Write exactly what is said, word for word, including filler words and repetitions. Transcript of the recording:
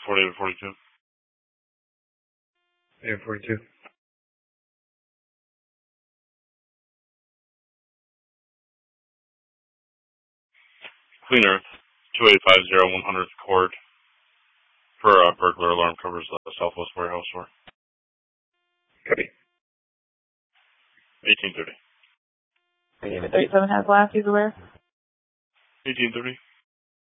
forty-eight to forty-two. Yeah, forty-two. Clean Earth, two eight five zero one hundredth Court for uh, burglar alarm covers the Southwest Warehouse store. Copy. eighteen thirty. thirty-seven has last, he's aware. eighteen thirty.